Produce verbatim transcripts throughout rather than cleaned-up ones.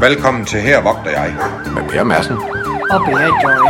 Velkommen til Her Vogter Jeg. Med Per Madsen. Og Berit Joy.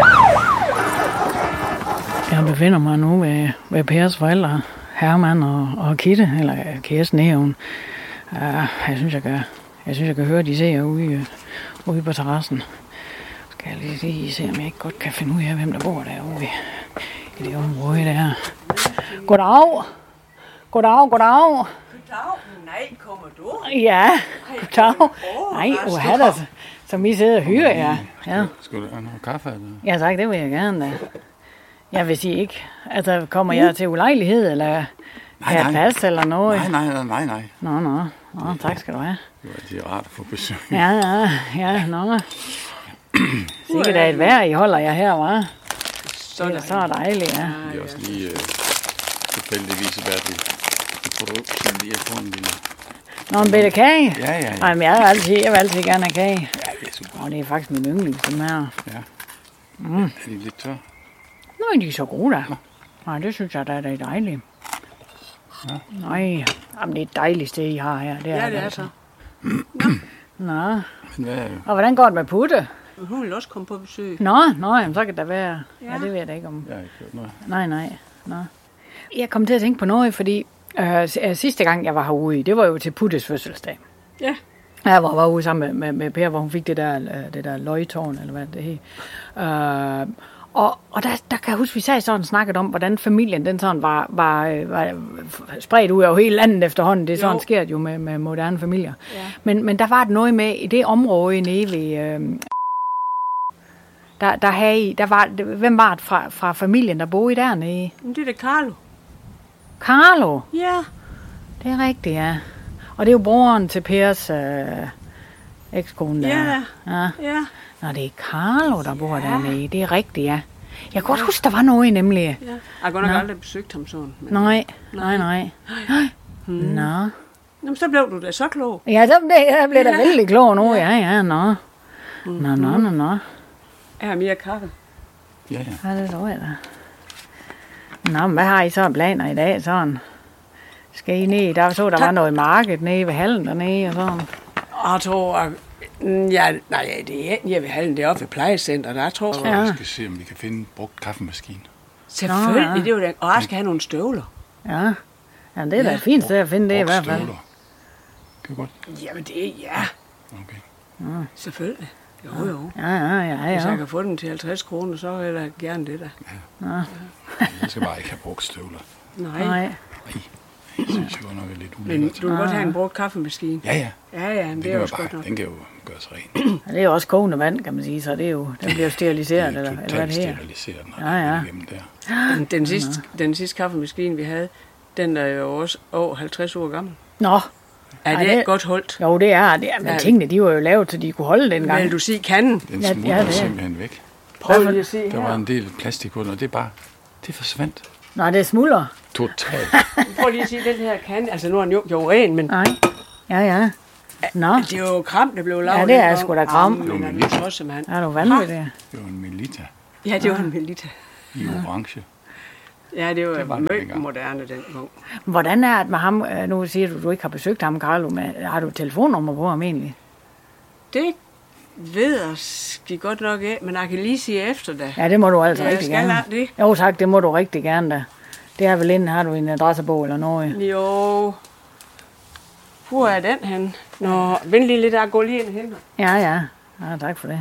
Jeg befinder mig nu ved, ved Pers forældre, Herman og, og Kitte, eller Kirsten Eon. Uh, jeg synes, jeg kan, jeg synes, jeg kan høre, de ser ude, ude på terrassen. Skal jeg lige, lige se, om jeg ikke godt kan finde ud af, hvem der bor derude i det område der. Goddag. Goddag, goddag. Goddag. Nej, kommer du? Ja, goddag. Nej, hvor er det, som I sidder og hyrer jer. Ja. Skal du have noget kaffe? Eller? Ja tak, det vil jeg gerne da. Jeg vil sige ikke. Altså, kommer jeg til ulejlighed, eller Nej, kan jeg nej. passe, eller noget? Nej, nej, nej, nej. Nå, nå. Nå, tak skal du have. Det var altid rart at få besøg. Ja, ja, ja, nå. Sikkert er et vejr, I holder jer her, hva'? Så Det er så dejligt, ja. Det er også lige øh, tilfældigvis været i produktionen lige at få en lille... Nå, en bedre kage? Ja, ja, ja. Nej, men jeg vil altid, jeg vil altid gerne have kage. Ja, det er super. Og det er faktisk min yndling, som er. Ja. Mm. Er de lidt tør? Nå, de er så gode da. Nej, det synes jeg da er dejligt. Ja. Nej, jamen det er et dejligt sted, I har her. Det er Ja, det er altså. så. Nå, Men hvad er og hvordan går det med Putte? Hun vil også komme på besøg. Nå, nå, jamen, så kan det være. Ja, Ja. det ved jeg da ikke om. Jeg har ikke hørt noget. Nej, nej, nå. Jeg kom til at tænke på noget, fordi øh, sidste gang, jeg var herude, det var jo til Puttes fødselsdag. Ja. Jeg var, var ude sammen med, med, med Per, hvor hun fik det der, øh, det der løgtårn, eller hvad det hed. Øh, og og der, der kan jeg huske, vi sagde sådan snakket om, hvordan familien den sådan var, var, øh, var spredt ud over hele landet efterhånden. Det er sådan Jo. sker jo med, med moderne familier. Ja. Men, men der var noget med i det område nede ved... Øh, der, der, havde I, der var, hvem var det fra, fra familien, der boede dernede? Men det er da Carlo. Carlo. Ja. Det er rigtigt, ja. Og det er jo broren til Pers øh, ekskone der. Ja. Ja. Ja. Nå, det er Carlo, der bor dernede. Det er rigtigt, ja. Jeg kan godt huske, der var noget nemlig. Ja. Jeg har godt nok Nå. aldrig besøgt ham sådan. Men... Nej, nej, nej. Hmm. Nå. Jamen, så blev du da så klog. Ja, så blev jeg blev da Ja. vældig klog nu. Ja, ja, nå. Nå, nå, nå, nå. Jeg har mere kaffe. Ja, ja. Ja, det tror jeg da. Nå, men hvad har I så af planer i dag, sådan? Skal I ned? Der så, der var noget marked nede ved hallen dernede og sådan. Og jeg tror, at... Ja, nej, det er jeg vil have det oppe ved plejecenteret. Jeg tror, Ja. Ja. Vi skal se, om vi kan finde en brugt kaffemaskine. selvfølgelig, Nå, ja. det er jo det. Og jeg skal have nogle støvler. Ja. Ja, det er da Ja. et fint sted at finde det i Brugt hvert fald. støvler. Kan du godt? Jamen, det er ja. Okay. Selvfølgelig. Jo, jo. Ja, ja, ja, Hvis jeg ja. kan få dem til halvtreds kroner, så vil jeg gerne det der. Jeg skal bare ikke have brugt støvler. Nej. Nej. Jeg synes jo nok er lidt Men ulækkert. du kan godt have en brugt kaffemaskine. Ja, ja. Ja, ja, men Den det kan, er jo også godt bare, nok. den kan jo gøres ren. Ja, det er jo også kogende vand, kan man sige, så det er jo, den bliver jo steriliseret, Det eller, er eller hvad totalt det her. steriliseret, når Ja, det ja. er igennem der. Den, den, sidste, den sidste kaffemaskine, vi havde, den er jo også over halvtreds år gammel. Nå, Er Ej, det det- ikke godt holdt? jo det er det, er, men Ja. tingene, de var jo lavet, så de kunne holde dengang. Vil du sige kanden? Den Ja, smutter ja, det er. simpelthen væk. Prøv lige at se Der var her. en del plastik på den, og det er bare, det forsvandt Nå, det er smuldrer. totalt. Prøv lige at se den her kande. Altså nu er den jo gjort ren, men Nej. Ja, ja. Nå, det er jo kram, der blev lavet. Ja, det er dengang. sgu da kram. Ah, men er du tosset, mand. er du vanvittig? Det var en Melita Ja, det var en Melita. i orange. Ja, det var, Det var den meget dengang. moderne dengang. Hvordan er det med ham, øh, nu siger du, du ikke har besøgt ham, Carlo, men har du et telefonnummer på ham egentlig? Det ved jeg sgu godt nok af, men jeg kan lige sige efter det. Ja, det må du altså Ja, rigtig skal gerne. jeg det? Jo tak, det må du rigtig gerne da. Det er vel inden, har du en adressebog eller noget? Jo. Hvor er den hen? Nå, vent lige lidt, jeg går lige ind og henter. Ja, ja. Ja, tak for det.